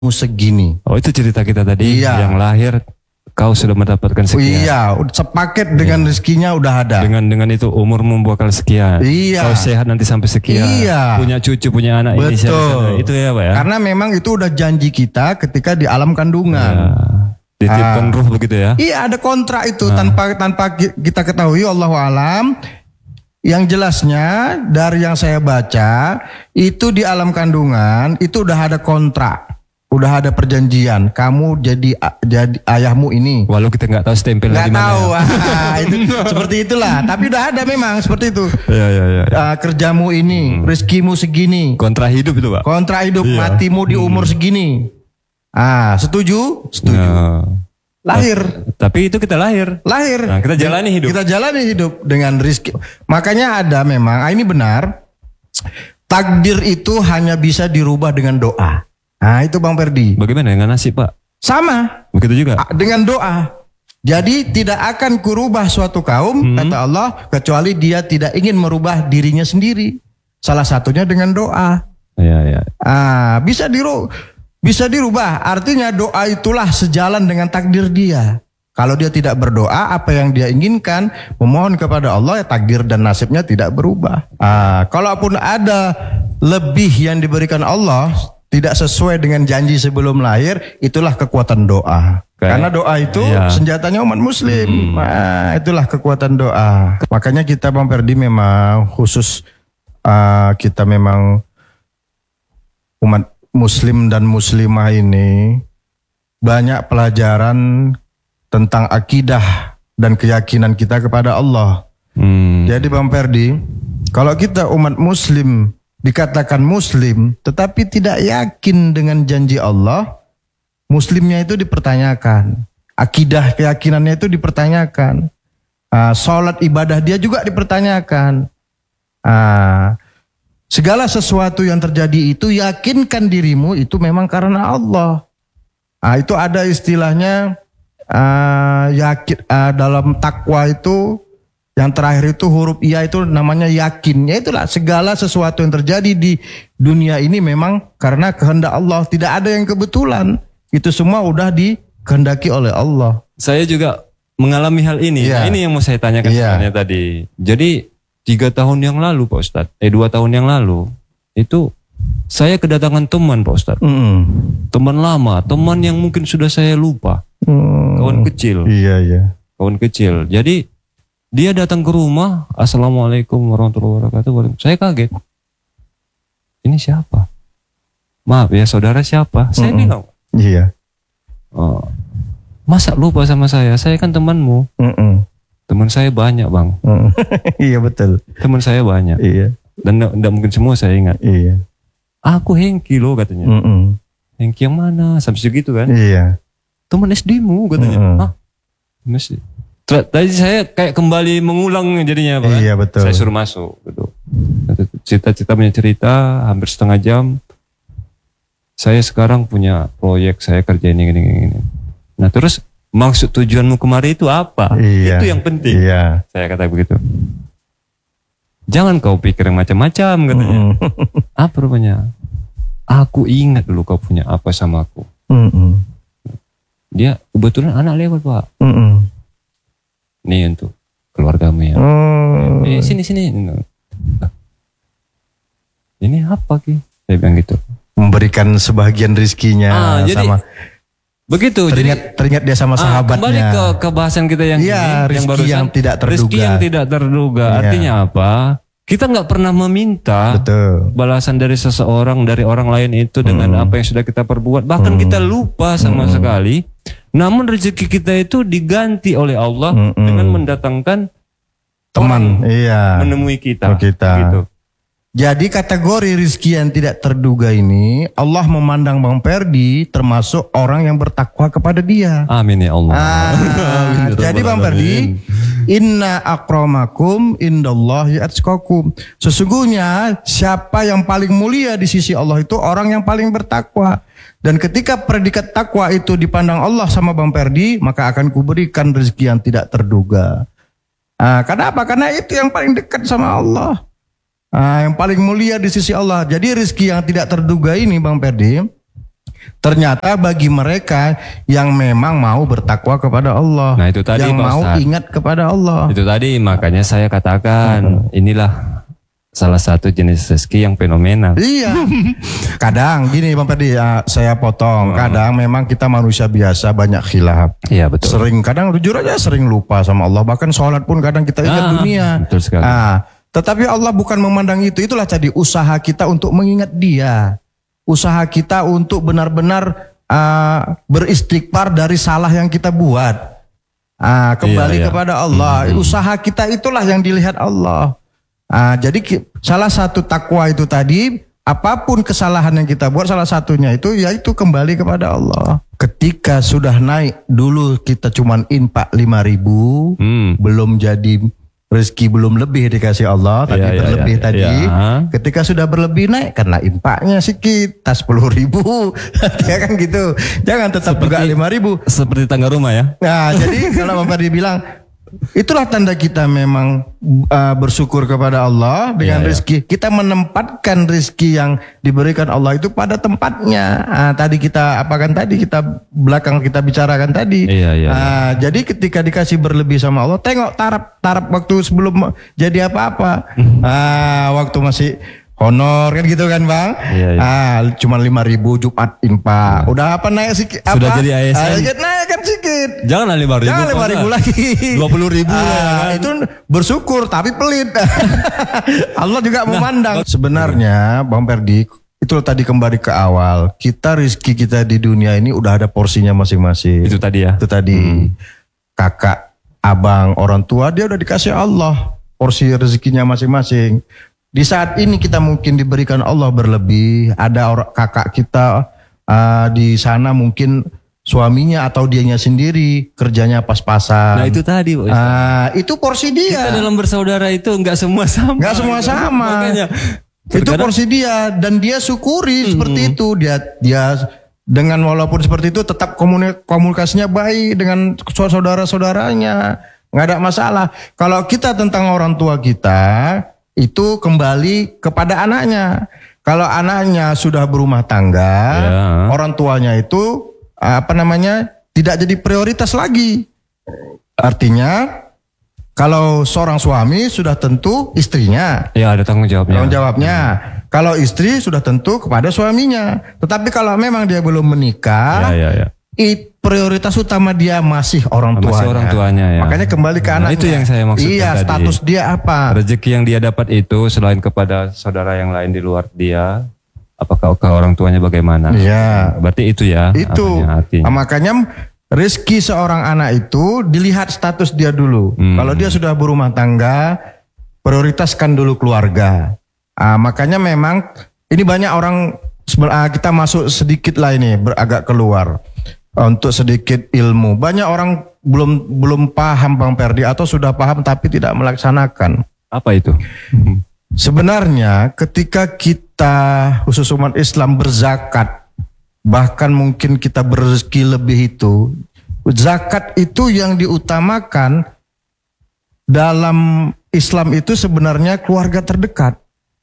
segini. Oh, itu cerita kita tadi. Iya. Yang lahir kau sudah mendapatkan sekian. Iya, sepaket dengan rezekinya udah ada. Dengan itu umurmu bakal sekian. Iya. Kau sehat nanti sampai sekian. Iya. Punya cucu, punya anak ini. Betul. Itu ya Pak ya. Karena memang itu udah janji kita ketika di alam kandungan. Ya. Dititipkan ruh begitu ya. Iya, ada kontrak itu tanpa kita ketahui, Allahu alam. Yang jelasnya dari yang saya baca itu di alam kandungan itu udah ada kontrak, udah ada perjanjian. Kamu jadi ayahmu ini. Walau kita nggak tahu stempelnya Nggak tahu, ya. itu seperti itulah. Tapi udah ada memang seperti itu. Ya. Kerjamu ini, rezekimu segini. Kontrak hidup itu Pak. Kontrak hidup, matimu di umur segini. Setuju? Setuju. Ya. Lahir. Tapi itu kita lahir. Nah, kita jalani hidup. Kita jalani hidup dengan rezeki. Makanya ada memang, ini benar. Takdir itu hanya bisa dirubah dengan doa. Nah, itu Bang Ferdi. Bagaimana dengan nasib Pak? Sama. Begitu juga. Dengan doa. Jadi tidak akan kurubah suatu kaum, kata Allah, kecuali dia tidak ingin merubah dirinya sendiri. Salah satunya dengan doa. Iya. Bisa dirubah, artinya doa itulah sejalan dengan takdir dia. Kalau dia tidak berdoa, apa yang dia inginkan, memohon kepada Allah, ya takdir dan nasibnya tidak berubah. Kalaupun ada lebih yang diberikan Allah, tidak sesuai dengan janji sebelum lahir, itulah kekuatan doa. Karena doa itu senjatanya umat muslim. Itulah kekuatan doa. Makanya kita Bang Ferdi memang khusus, kita memang umat Muslim dan muslimah ini banyak pelajaran tentang akidah dan keyakinan kita kepada Allah. Jadi Bang Ferdi, kalau kita umat muslim dikatakan muslim tetapi tidak yakin dengan janji Allah, muslimnya itu dipertanyakan. Akidah keyakinannya itu dipertanyakan. Salat ibadah dia juga dipertanyakan. Segala sesuatu yang terjadi itu yakinkan dirimu itu memang karena Allah. Itu ada istilahnya dalam takwa itu yang terakhir itu huruf iya itu namanya yakin. Ya itulah segala sesuatu yang terjadi di dunia ini memang karena kehendak Allah. Tidak ada yang kebetulan. Itu semua udah dikehendaki oleh Allah. Saya juga mengalami hal ini. Nah, ini yang mau saya tanyakan sebenarnya tadi. Jadi 3 tahun yang lalu Pak Ustadz, 2 tahun yang lalu, itu saya kedatangan teman Pak Ustadz. Teman lama, teman yang mungkin sudah saya lupa. Kawan kecil. Iya. Kawan kecil. Jadi dia datang ke rumah, Assalamualaikum warahmatullahi wabarakatuh. Saya kaget. Ini siapa? Maaf ya saudara siapa? Saya bilang. Iya. Masa lupa sama saya? Saya kan temanmu. Teman saya banyak Bang. Iya betul. Teman saya banyak. Iya. Dan tidak mungkin semua saya ingat. Iya. Aku Hengki loh katanya. Hengki yang mana? Sampai segitu kan? Iya. Teman SD-mu katanya. Hah? Masih. Tadi saya kayak kembali mengulang jadinya Bang. Iya betul. Saya suruh masuk gitu. Cerita punya cerita hampir setengah jam. Saya sekarang punya proyek, saya kerja ini. Nah terus maksud tujuanmu kemari itu apa? Iya. Itu yang penting. Iya. Saya kata begitu. Jangan kau pikir yang macam-macam katanya. Apa rupanya? Aku ingat dulu kau punya apa sama aku. Dia kebetulan anak lewat Pak. Nih untuk keluargamu ya. Sini. Ini apa Ki? Saya bilang gitu. Memberikan sebagian rizkinya sama. Begitu. Teringat dia sama sahabatnya. Kembali ke bahasan kita yang ini, yang barusan. Yang tidak terduga. Rezeki yang tidak terduga. Artinya apa? Kita nggak pernah meminta balasan dari seseorang, dari orang lain itu dengan apa yang sudah kita perbuat. Bahkan kita lupa sama sekali. Namun rezeki kita itu diganti oleh Allah dengan mendatangkan teman, menemui kita. Gitu. Jadi kategori rizki yang tidak terduga ini Allah memandang Bang Ferdi termasuk orang yang bertakwa kepada dia. Amin ya Allah. Jadi Bang Ferdi, inna akramakum indallahi atqakum. Sesungguhnya siapa yang paling mulia di sisi Allah itu orang yang paling bertakwa. Dan ketika predikat takwa itu dipandang Allah sama Bang Ferdi, maka akan kuberikan rezeki yang tidak terduga. Kenapa? Karena itu yang paling dekat sama Allah. Yang paling mulia di sisi Allah. Jadi rezeki yang tidak terduga ini Bang Ferdi, Ternyata bagi mereka yang memang mau bertakwa kepada Allah, nah, itu tadi, yang Pak mau Ustadz, ingat kepada Allah. Itu tadi makanya saya katakan inilah salah satu jenis rezeki yang fenomenal. Iya. Kadang gini Bang Ferdi, saya potong. Kadang memang kita manusia biasa banyak khilaf. Iya betul. Sering, kadang jujur aja sering lupa sama Allah. Bahkan sholat pun kadang kita ingat dunia. Betul sekali. Tetapi Allah bukan memandang itu. Itulah tadi usaha kita untuk mengingat Dia. Usaha kita untuk benar-benar beristighfar dari salah yang kita buat. Kembali kepada Allah. Usaha kita itulah yang dilihat Allah. Jadi salah satu takwa itu tadi, apapun kesalahan yang kita buat, salah satunya itu yaitu kembali kepada Allah. Ketika sudah naik, dulu kita cuman infak 5.000, belum jadi rezeki, belum lebih dikasih Allah, tadi berlebih tadi. Ketika sudah berlebih naik, karena infaknya sedikit, tas 10.000, ya kan gitu. Jangan tetap juga 5.000. Seperti tangga rumah ya. Nah, jadi kalau Bapak dibilang, itulah tanda kita memang bersyukur kepada Allah dengan rezeki. Kita menempatkan rezeki yang diberikan Allah itu pada tempatnya. Tadi kita kita belakang kita bicarakan tadi. Jadi ketika dikasih berlebih sama Allah, tengok taraf waktu sebelum jadi apa-apa. Waktu masih honor kan gitu kan Bang. Cuma 5.000 Jumat infak. Udah apa naik sedikit? Sudah jadi ASN. Naik kan sedikit. Jangan 5.000. Jangan 5.000 lagi. 20.000 kan? Itu bersyukur tapi pelit. Allah juga memandang. Sebenarnya Bang Ferdi, itu tadi kembali ke awal. Kita rezeki kita di dunia ini udah ada porsinya masing-masing. Itu tadi ya. Itu tadi. Kakak, abang, orang tua dia udah dikasih Allah porsi rezekinya masing-masing. Di saat ini kita mungkin diberikan Allah berlebih. Ada kakak kita di sana mungkin suaminya atau dianya sendiri kerjanya pas-pasan. Nah itu tadi. Itu porsi dia. Kita dalam bersaudara itu nggak semua sama. Nggak semua sama. Makanya, itu porsi dia dan dia syukuri seperti itu. Dia dengan walaupun seperti itu tetap komunikasinya baik dengan saudara-saudaranya. Nggak ada masalah. Kalau kita tentang orang tua kita, itu kembali kepada anaknya. Kalau anaknya sudah berumah tangga, orang tuanya itu tidak jadi prioritas lagi. Artinya kalau seorang suami sudah tentu istrinya. Ya ada tanggung jawabnya. Kalau istri sudah tentu kepada suaminya. Tetapi kalau memang dia belum menikah, prioritas utama dia masih orang tuanya. Ya. Makanya kembali ke anaknya. Itu yang saya maksudkan tadi. Status dia apa? Rezeki yang dia dapat itu selain kepada saudara yang lain di luar dia, apakah ke orang tuanya bagaimana? Iya. Berarti itu ya. Itu. Makanya rezeki seorang anak itu dilihat status dia dulu. Kalau dia sudah berumah tangga, prioritaskan dulu keluarga. Makanya memang ini banyak orang, kita masuk sedikit lah ini, agak keluar. Untuk sedikit ilmu. Banyak orang belum paham Bang Ferdi, atau sudah paham tapi tidak melaksanakan. Apa itu? Sebenarnya ketika kita khusus umat Islam berzakat, bahkan mungkin kita berrezeki lebih itu, zakat itu yang diutamakan dalam Islam itu sebenarnya keluarga terdekat.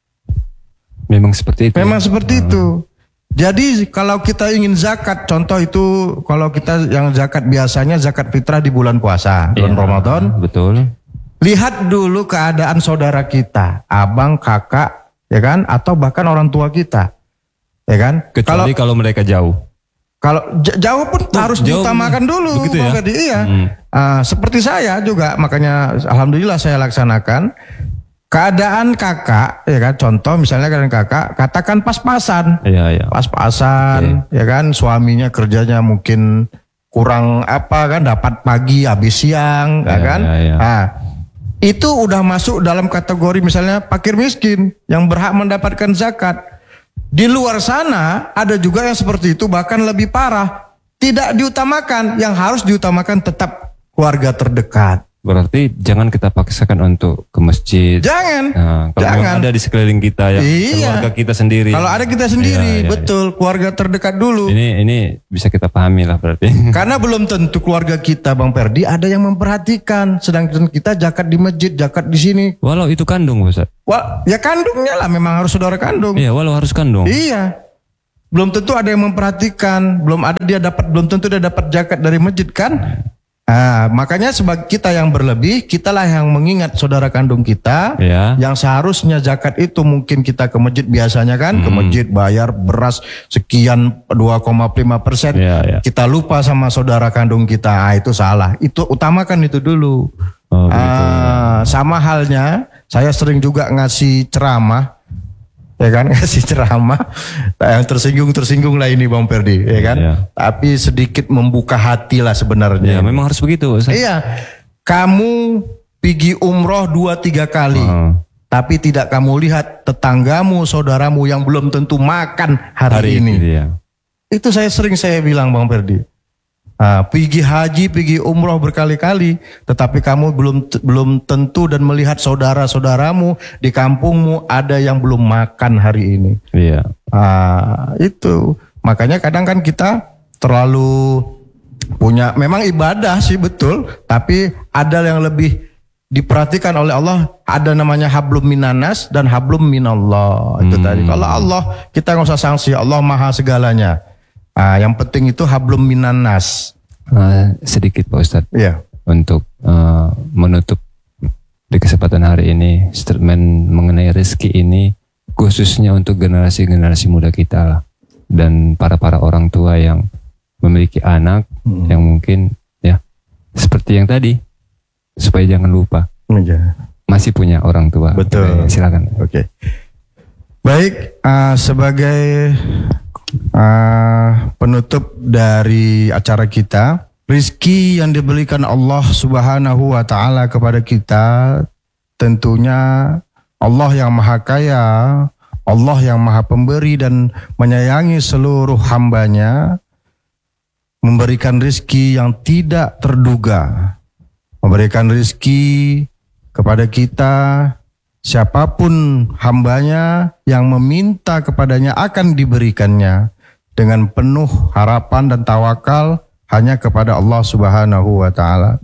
Memang seperti itu. Memang seperti itu. Jadi kalau kita ingin zakat, contoh itu kalau kita yang zakat biasanya zakat fitrah di bulan puasa, bulan Ramadan. Betul. Lihat dulu keadaan saudara kita, abang, kakak, ya kan, atau bahkan orang tua kita, ya kan. Kecuali kalau mereka jauh. Kalau jauh pun harus diutamakan dulu. Begitu ya? Iya. Seperti saya juga, makanya alhamdulillah saya laksanakan. Keadaan kakak, ya kan, contoh misalnya keadaan kakak, katakan pas-pasan, pas-pasan, ya kan, suaminya kerjanya mungkin kurang dapat pagi habis siang, ya kan, Nah, itu udah masuk dalam kategori misalnya fakir miskin yang berhak mendapatkan zakat. Di luar sana ada juga yang seperti itu, bahkan lebih parah, tidak diutamakan, yang harus diutamakan tetap keluarga terdekat. Berarti jangan kita paksakan untuk ke masjid. Jangan. Kalau ada di sekeliling kita ya, keluarga kita sendiri. Kalau ada kita sendiri, betul, keluarga terdekat dulu. Ini bisa kita pahami lah berarti. Karena belum tentu keluarga kita Bang Ferdi ada yang memperhatikan, sedangkan kita zakat di masjid, zakat di sini. Walau itu kandung, Ustaz. Ya kandungnya lah, memang harus saudara kandung. Iya, walau harus kandung. Iya. belum tentu ada yang memperhatikan, belum tentu dia dapat zakat dari masjid kan? Makanya sebagai kita yang berlebih, kitalah yang mengingat saudara kandung kita yang seharusnya zakat itu mungkin kita ke masjid biasanya kan, ke masjid bayar beras sekian 2,5%. Kita lupa sama saudara kandung kita, itu salah. Itu utamakan itu dulu. Sama halnya, saya sering juga ngasih ceramah. Ya kan, ngasih ceramah yang tersinggung lah ini Bang Ferdi, ya kan. Tapi sedikit membuka hati lah sebenarnya. Ya, memang harus begitu. Iya, kamu pergi umroh 2-3 kali, tapi tidak kamu lihat tetanggamu, saudaramu yang belum tentu makan hari ini. Itu saya bilang Bang Ferdi. Pergi haji, pergi umroh berkali-kali, tetapi kamu belum tentu dan melihat saudara-saudaramu di kampungmu ada yang belum makan hari ini. Iya. Itu makanya kadang kan kita terlalu punya, memang ibadah sih betul, tapi ada yang lebih diperhatikan oleh Allah. Ada namanya hablum minanas dan hablum minallah. Itu tadi. Kalau Allah kita nggak usah sanksi, Allah maha segalanya. Yang penting itu hablum minanas. Sedikit Pak Ustadz. Iya. Untuk menutup di kesempatan hari ini, statement mengenai rezeki ini khususnya untuk generasi-generasi muda kita lah, dan para orang tua yang memiliki anak yang mungkin ya seperti yang tadi, supaya jangan lupa masih punya orang tua. Betul. Silakan. Oke. Baik, sebagai penutup dari acara kita, rizki yang diberikan Allah Subhanahu wa Ta'ala kepada kita, tentunya Allah yang maha kaya, Allah yang maha pemberi dan menyayangi seluruh hambanya, memberikan rizki yang tidak terduga, memberikan rizki kepada kita. Siapapun hambanya yang meminta kepadanya akan diberikannya dengan penuh harapan dan tawakal hanya kepada Allah Subhanahu wa Ta'ala.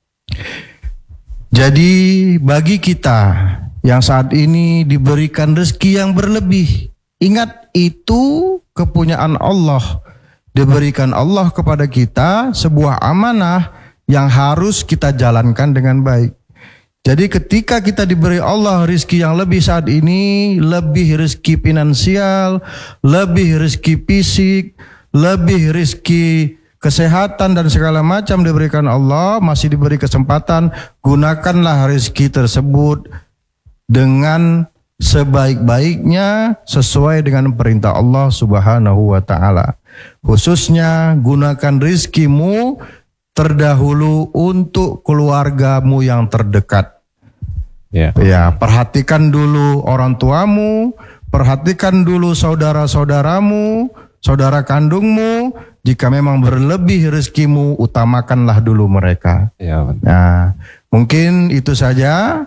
Jadi bagi kita yang saat ini diberikan rezeki yang berlebih, ingat itu kepunyaan Allah. Diberikan Allah kepada kita sebuah amanah yang harus kita jalankan dengan baik. Jadi ketika kita diberi Allah rezeki yang lebih saat ini, lebih rezeki finansial, lebih rezeki fisik, lebih rezeki kesehatan dan segala macam diberikan Allah, masih diberi kesempatan, gunakanlah rezeki tersebut dengan sebaik-baiknya sesuai dengan perintah Allah Subhanahu wa Ta'ala. Khususnya gunakan rezekimu terdahulu untuk keluargamu yang terdekat. Ya, perhatikan dulu orang tuamu, perhatikan dulu saudara-saudaramu, saudara kandungmu. Jika memang berlebih rezekimu, utamakanlah dulu mereka. Nah, mungkin itu saja.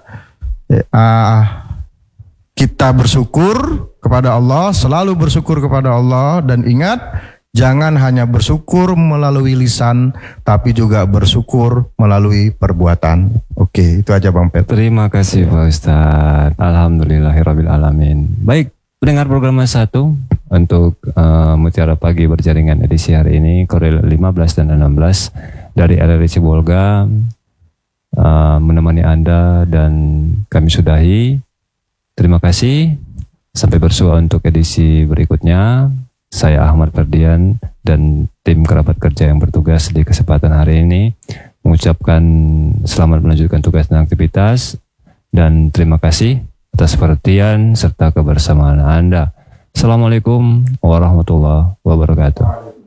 Kita bersyukur kepada Allah, selalu bersyukur kepada Allah, dan ingat, jangan hanya bersyukur melalui lisan, tapi juga bersyukur melalui perbuatan. Oke, itu aja Bang Pet. Terima kasih Pak Ustadz. Alhamdulillahirabbil alamin. Baik, pendengar program 1 untuk Mutiara Pagi Berjaringan edisi hari ini, Korel 15 dan 16 dari RRI Sibolga, menemani Anda dan kami sudahi. Terima kasih. Sampai bersua untuk edisi berikutnya. Saya Ahmad Ferdian dan tim kerabat kerja yang bertugas di kesempatan hari ini mengucapkan selamat melanjutkan tugas dan aktivitas, dan terima kasih atas perhatian serta kebersamaan Anda. Assalamualaikum warahmatullahi wabarakatuh.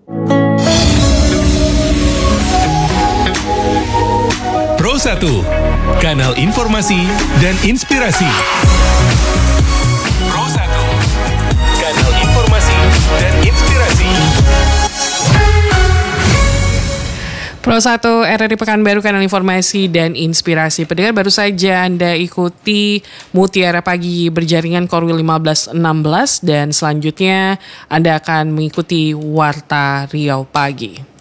Pro 1, kanal informasi dan inspirasi. Pro 1, kanal informasi dan inspirasi. Pro 1 RRI Pekanbaru, kanal informasi dan inspirasi. Pendengar, baru saja Anda ikuti Mutiara Pagi Berjaringan Korwil 15-16, dan selanjutnya Anda akan mengikuti Warta Riau Pagi.